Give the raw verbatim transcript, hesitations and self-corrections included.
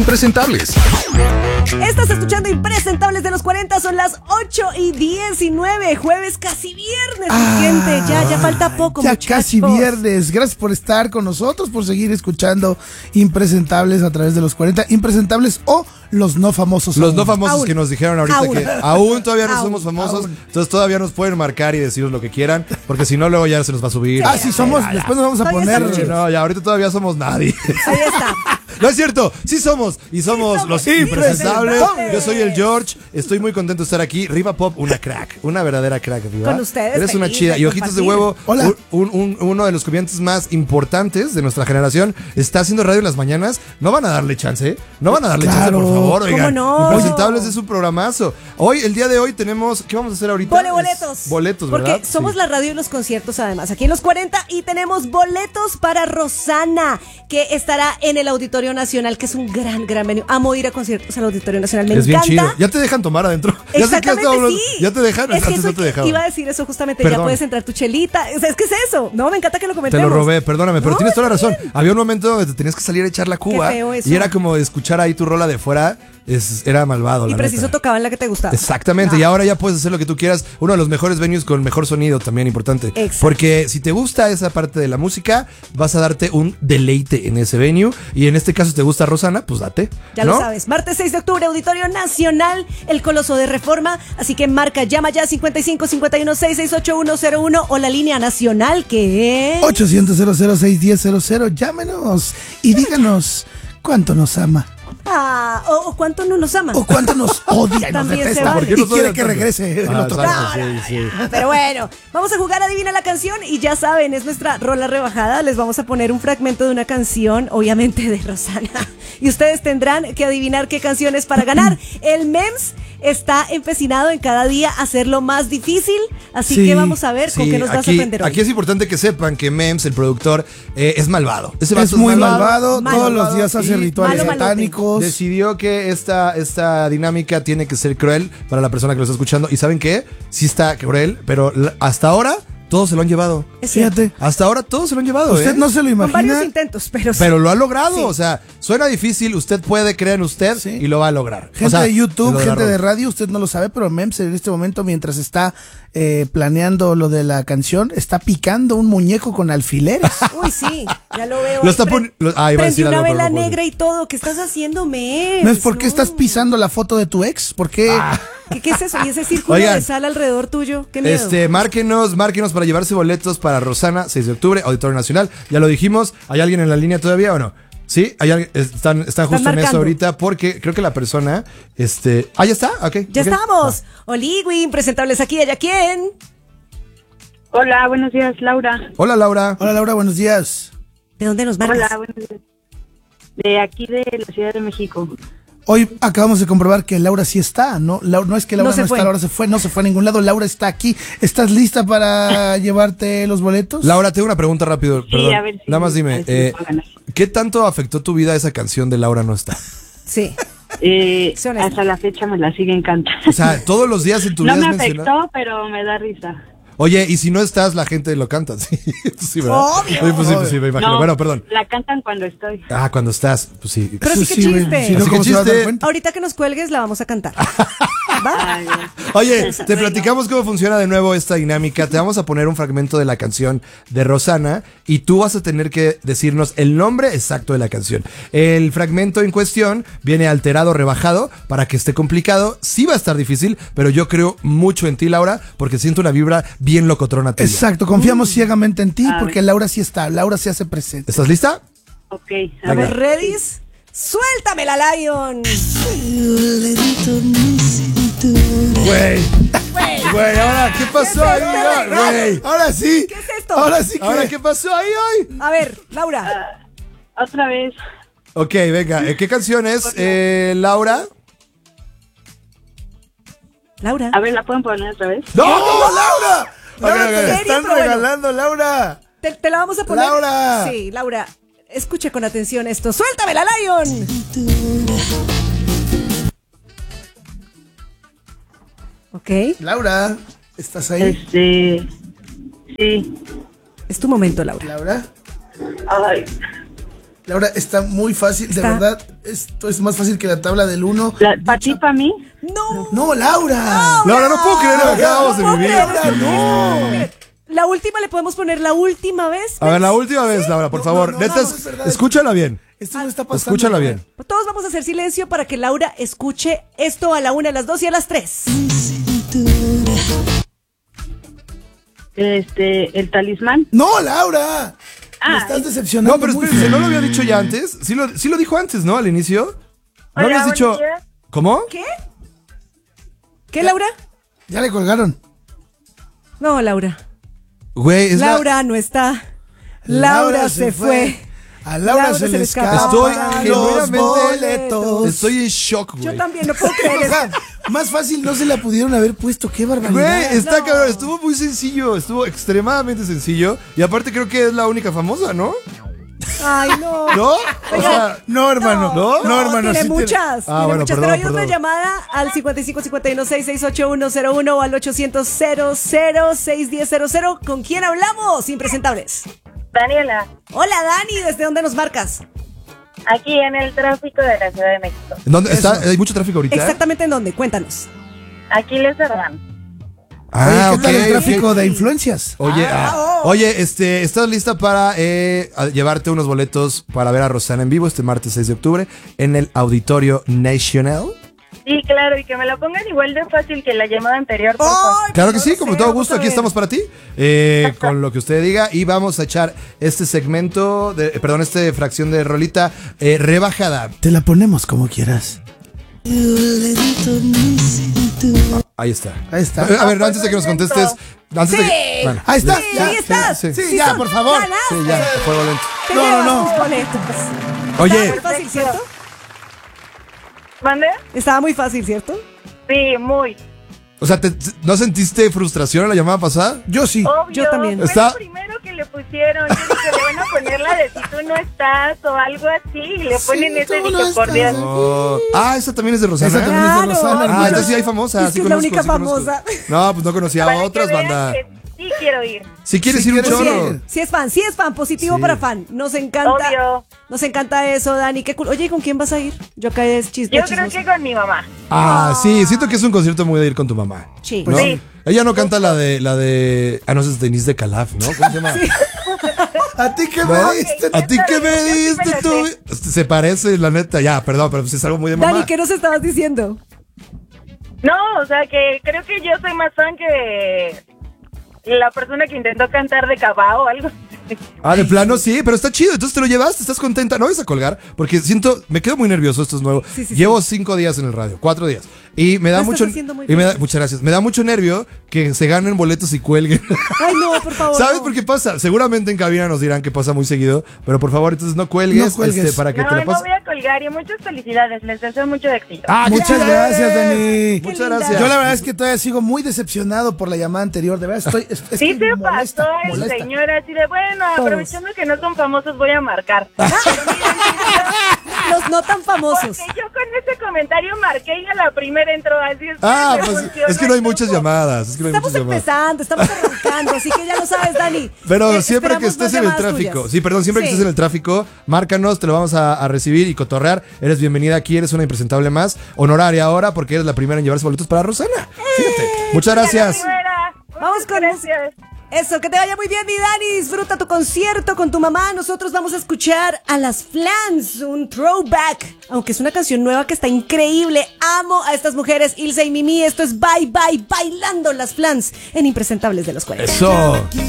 Impresentables. Estás escuchando Impresentables de los cuarenta, son las ocho y diecinueve, jueves casi viernes, Ah, mi gente, ya, ya falta poco, ya muchachos. casi viernes. Gracias por estar con nosotros, por seguir escuchando Impresentables a través de los cuarenta. Impresentables o los no famosos. Los aún. no famosos Aún. que nos dijeron ahorita Aún. que aún todavía no Aún. somos famosos, Aún. entonces todavía nos pueden marcar y decirnos lo que quieran, porque si no luego ya se nos va a subir. Ah, sí, somos. Después nos vamos a Todavía poner. estamos No, ya ahorita todavía somos nadie. Ahí está. No es cierto, sí somos, y somos, somos los impresentables. impresentables. Yo soy el George, estoy muy contento de estar aquí. Riva Pop, una crack, una verdadera crack, Riva. Con ustedes, Eres una feliz chida. de Y Ojitos de compartir. Huevo, Hola. un, un- uno de los comediantes más importantes de nuestra generación, está haciendo radio en las mañanas. No van a darle chance, ¿eh? No van a darle chance, Claro. por favor, ¿Cómo oigan. no? Impresentables es un programazo. Hoy, el día de hoy, tenemos, ¿qué vamos a hacer ahorita? Vole boletos. Es boletos, ¿verdad? Porque somos Sí. la radio y los conciertos además. Aquí en los cuarenta y tenemos boletos para Rosana, que estará en el Auditorio Nacional, que es un gran, gran venue. Amo ir a conciertos al Auditorio Nacional. Me Es bien encanta. chido. Ya te dejan tomar adentro. Ya sé que has Exactamente, estado hablando- sí. Ya te dejan, Es que antes eso no te dejaban. iba a decir eso justamente. Perdón. Ya puedes entrar tu chelita. O sea, es que es eso. No, me encanta que lo Te comentemos. lo robé, perdóname, pero No, tienes toda la está razón. bien. Había un momento donde te tenías que salir a echar la cuba Qué feo eso. y era como escuchar ahí tu rola de fuera, es, era malvado. Y la preciso neta. tocaba en la que te gustaba. Exactamente, Ah. y ahora ya puedes hacer lo que tú quieras. Uno de los mejores venues con mejor sonido también importante. Exacto. Porque si te gusta esa parte de la música, vas a darte un deleite en ese venue. Y en este caso te gusta Rosana, pues date. Ya ¿no? lo sabes. Martes seis de octubre, Auditorio Nacional, el Coloso de Reforma. Así que marca, llama ya cincuenta y cinco, cincuenta y uno, sesenta y seis, ochenta y uno cero uno o la línea nacional que es... ochocientos, cero cero seis uno cero cero cero. Llámenos y díganos cuánto nos ama. Ah, o, o cuánto no nos aman. O cuánto nos odia y nos También se detesta. vale. ¿Por qué Y nos quiere odian que tanto? regrese en Ah, otro exacto, programa. sí, sí. Pero bueno, vamos a jugar Adivina la canción y ya saben, es nuestra rola rebajada. Les vamos a poner un fragmento de una canción, obviamente de Rosana. Y ustedes tendrán que adivinar qué canción es para ganar. El M E M S está empecinado en cada día hacerlo más difícil. Así Sí, que vamos a ver con Sí, qué nos vas a aquí, sorprender hoy. aquí es importante que sepan que Mems, el productor, eh, es malvado. Ese vato Es muy malvado, Malo. todos los días hace y rituales Malo, malote. satánicos. decidió que esta, esta dinámica tiene que ser cruel para la persona que lo está escuchando. ¿Y saben qué? Sí está cruel, pero la- hasta ahora todos se lo han llevado. Es cierto. Fíjate, Hasta ahora todos se lo han llevado, usted ¿eh? no se lo Con varios imagina. intentos, pero sí. Pero lo ha logrado, Sí. o sea, suena difícil, usted puede creer en usted Sí. y lo va a lograr. Gente O sea, de YouTube, lo gente de logró. radio, usted no lo sabe, pero Mems en este momento, mientras está eh, planeando lo de la canción, está picando un muñeco con alfileres. Uy, sí, ya lo veo. Lo está Pre- poni- lo- ah, iba a prendí decir una algo, pero vela no puedo negra y todo. ¿Qué estás haciendo, Mems? Mems, ¿por qué No. estás pisando la foto de tu ex? ¿Por qué? ¿Qué, qué es eso? ¿Y ese círculo Oigan, de sal alrededor tuyo? ¿Qué miedo? Este, márquenos, márquenos para llevarse boletos para Rosana, seis de octubre, Auditorio Nacional. Ya lo dijimos, ¿hay alguien en la línea todavía o no? Sí, hay alguien, están, están justo en eso marcando. ahorita porque creo que la persona, este, ah, ya está, ok. Ya ok. estamos. Oligui, presentables aquí, ¿ella quién? Hola, buenos días, Laura. Hola, Laura. Hola Laura, buenos días. ¿De dónde nos marcas? Hola, buenos días. De aquí de la Ciudad de México. Hoy acabamos de comprobar que Laura sí está, ¿no? Laura, no es que Laura No no, se fue. está, Laura se fue, no se fue a ningún lado, Laura está aquí. ¿Estás lista para llevarte los boletos? Laura, tengo una pregunta rápido, Sí, perdón. a ver si- Nada más a dime, ver si me eh, puedo ganar. ¿qué tanto afectó tu vida esa canción de Laura no está? Sí. Eh, Sé honesta. hasta la fecha me la sigue encantando. O sea, todos los días en tu No vida me es mencionar- afectó, pero me da risa. Oye, y si no estás, la gente lo canta, sí. Sí, ¿verdad? Obvio. Oye, pues sí, pues sí, me imagino. No, Bueno, perdón. la cantan cuando estoy. Ah, cuando estás, pues sí. Pero sí, Eso qué güey. chiste. Si no, Así que ¿cómo se va a dar chiste. cuenta? Ahorita que nos cuelgues la vamos a cantar. ¿Va? Ay, ya. Oye, te platicamos cómo funciona de nuevo esta dinámica. Te vamos a poner un fragmento de la canción de Rosana y tú vas a tener que decirnos el nombre exacto de la canción. El fragmento en cuestión viene alterado, rebajado, para que esté complicado. Sí va a estar difícil, pero yo creo mucho en ti, Laura, porque siento una vibra bien locotrona tuya. Exacto, confiamos ciegamente en ti A porque ver. Laura sí está, Laura se hace presente. ¿Estás lista? Ok, a A Venga. ver, ¿readys? ¡Suéltame la Lion! Güey. Güey, ahora, ¿qué pasó ahí? Güey. Ahora sí. ¿Qué es esto? Ahora sí que. Ahora, ¿qué pasó ahí hoy? A ver, Laura. otra vez. Ok, venga. ¿eh, ¿Qué canción es, eh, Laura? Laura. A ver, ¿la pueden poner otra vez? ¡No! Laura. Laura, ok, te ok. la ¿En serio? están Pero bueno. regalando, Laura. Te, te la vamos a poner. Laura. Sí, Laura. Escuche con atención esto. ¡Suéltame la Lion! Ok. Laura, ¿estás ahí? Laura, está muy fácil, de Está. verdad. Esto es más fácil que la tabla del uno. ¿Para ti, para mí? No. No, Laura. Laura, no puedo creer lo que acabamos de no puedo vivir. creer. no. Mire, la última le podemos poner la última vez. A ver, la última vez, Laura, por No, favor. no, no, Neta, no, es- es verdad. escúchala bien. Esto no está pasando. Escúchala bien. Todos vamos a hacer silencio para que Laura escuche esto a la una, a las dos y a las tres. Este, el talismán. No, Laura. Me Ah, estás decepcionando. No, pero muy espérense, feo. ¿no lo había dicho ya antes? Sí lo, sí lo dijo antes, ¿no? Al inicio. ¿No Hola, habías dicho? buenos días. ¿Cómo? ¿Qué? ¿Qué, Laura? Ya le colgaron. No, Laura. Güey, es la- Laura no está. Laura, se fue. A Laura, Laura se, se le le escapan Estoy los genuinamente- boletos. Estoy en shock, güey. Yo también no puedo creer O eso. sea, más fácil no se la pudieron haber puesto. Qué barbaridad. Güey, está No. cabrón, estuvo muy sencillo, estuvo extremadamente sencillo. Y aparte creo que es la única famosa, ¿no? Ay, no. ¿No? O sea, No, hermano. ¿No? No, hermano. Tiene sí muchas. Ah, tiene bueno, muchas. perdón, Pero hay perdón. otra llamada al cincuenta y cinco cincuenta y uno sesenta y seis ochenta y uno cero uno o al ochocientos cero cero seis diez cero cero. ¿Con quién hablamos? Impresentables. Daniela, Hola, Dani. ¿Desde dónde nos marcas? aquí en el tráfico de la Ciudad de México. ¿en dónde está? ¿Hay mucho tráfico ahorita? Exactamente en dónde. Cuéntanos. Aquí les cerran. Ah, Oye, ¿qué tal ok, el tráfico ok. de influencias? Oye, Ah, ah, oh. oye, este, ¿estás lista para eh, a- llevarte unos boletos para ver a Rosana en vivo este martes seis de octubre en el Auditorio Nacional? Sí, claro, y que me la pongan igual de fácil que la llamada anterior, por favor. Ay, Claro que no sí, lo como sé, todo vamos gusto, a aquí ver. estamos para ti, eh, con lo que usted diga, y vamos a echar este segmento, de, eh, perdón, esta fracción de rolita eh, rebajada. Te la ponemos como quieras. Ahí está. Ahí está. A ver, antes de que nos contestes, antes de que, Sí. bueno, Ahí está. Sí, ya, ahí estás. sí, sí, ya, son- por favor. ganaste. sí, ya, fuego lento. Te No, no, llevas no. tus boletos. Estaba Oye, muy fácil, ¿cierto? ¿Mande? Estaba muy fácil, ¿cierto? Sí, muy. o sea, ¿te- ¿no sentiste frustración en la llamada pasada? Yo sí. Obvio. Yo también. Fue Está- lo primero que le pusieron. Yo dije, le van a poner la de si tú no estás o algo así. Y le ponen Sí, ese tú no dije, por estás. Dios. Oh. Ah, esa también es de Rosana. Esa también es de Rosana, Ah, hermano. entonces sí hay famosa. Es sí que es la conozco, única sí conozco. famosa. No, pues no conocía Para a que otras, vean banda. que sí quiero ir. Si quieres Sí ir un quieres chorro. ir. Sí es fan, sí es fan, positivo Sí. para fan. Nos encanta. Obvio. Nos encanta eso, Dani. Qué cool. Oye, ¿y con quién vas a ir? Yo acá es chiste. Yo creo que con mi mamá. Ah, sí, siento que es un concierto muy de ir con tu mamá. Sí. ¿no? Sí. Ella no canta la de, la de, ah, no, esa es Denise de Calaf, ¿no? ¿Cómo se llama? ¿A ti qué ¿No? me diste? ¿A ti qué me Yo sí me diste la tú? sé. Se parece, la neta, ya, perdón, pero pues es algo muy de mamá. Dani, ¿qué nos estabas diciendo? No, o sea que creo que yo soy más fan que la persona que intentó cantar de Cabao o algo así. Ah, de plano sí, pero está chido, entonces te lo llevaste, estás contenta, no vas a colgar, porque siento, me quedo muy nervioso, esto es nuevo. Sí, sí, Llevo cinco días en el radio, cuatro días, y me da Lo estás mucho, haciendo muy y me da, bien. muchas gracias, me da mucho nervio que se ganen boletos y cuelguen. Ay, no, por favor. ¿Sabes no. por qué pasa? Seguramente en cabina nos dirán que pasa muy seguido, pero por favor, entonces no cuelgues, No cuelgues. este, para que No, te lo no pases. voy a colgar y muchas felicidades. Les deseo mucho éxito. Ah, qué Muchas chido. gracias, Dani. Qué Muchas linda. gracias. Yo la verdad es que todavía sigo muy decepcionado por la llamada anterior. De verdad estoy. Es, es Sí que se molesta, pasó el molesta. señor así de, bueno, Todos. aprovechando que no son famosos voy a marcar. Pero miren, Los no tan famosos. porque yo con ese comentario marqué y a la primera entró así. Es que Ah, me pues funcionó es que no hay el muchas truco. llamadas, es que no hay Estamos muchas llamadas. empezando, estamos arrancando, así que ya lo sabes, Dani. Pero Eh, siempre que esperamos estés más en el llamadas tráfico, tuyas. sí, perdón, siempre que Sí. estés en el tráfico, márcanos, te lo vamos a, a recibir y cotorrear. Eres bienvenida aquí, eres una impresentable más, honoraria ahora, porque eres la primera en llevarse boletos para Rosana. Fíjate. Muchas gracias. Primera. Vamos Muchas con gracias. Eso, que te vaya muy bien, mi Dani. Disfruta tu concierto con tu mamá. Nosotros vamos a escuchar a las Flans, un throwback. Aunque es una canción nueva que está increíble. Amo a estas mujeres, Ilse y Mimi. Esto es Bye Bye, bailando las Flans en Impresentables de los cuarenta. Eso.